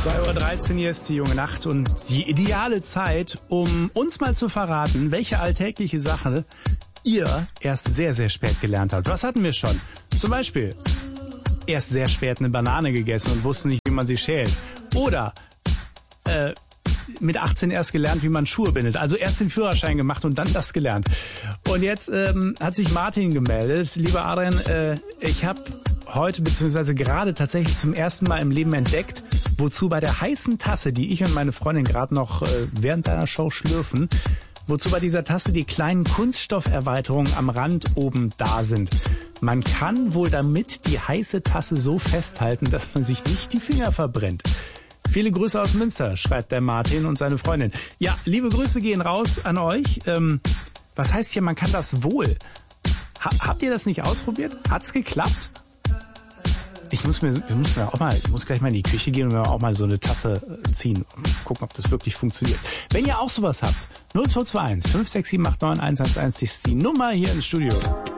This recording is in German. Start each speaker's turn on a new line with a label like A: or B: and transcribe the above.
A: 2:13 Uhr, hier ist die junge Nacht und die ideale Zeit, um uns mal zu verraten, welche alltägliche Sache ihr erst sehr, sehr spät gelernt habt. Was hatten wir schon? Zum Beispiel erst sehr spät eine Banane gegessen und wussten nicht, wie man sie schält. Oder mit 18 erst gelernt, wie man Schuhe bindet. Also erst den Führerschein gemacht und dann das gelernt. Und jetzt hat sich Martin gemeldet. Lieber Adrian, ich habe heute bzw. gerade tatsächlich zum ersten Mal im Leben entdeckt, wozu bei der heißen Tasse, die ich und meine Freundin gerade noch während deiner Show schlürfen, wozu bei dieser Tasse die kleinen Kunststofferweiterungen am Rand oben da sind. Man kann wohl damit die heiße Tasse so festhalten, dass man sich nicht die Finger verbrennt. Viele Grüße aus Münster, schreibt der Martin und seine Freundin. Ja, liebe Grüße gehen raus an euch. Was heißt hier, man kann das wohl? Habt ihr das nicht ausprobiert? Hat's geklappt? Ich muss gleich mal in die Küche gehen und mir auch mal so eine Tasse ziehen und gucken, ob das wirklich funktioniert. Wenn ihr auch sowas habt, 0221 567 89111, das ist die Nummer hier ins Studio.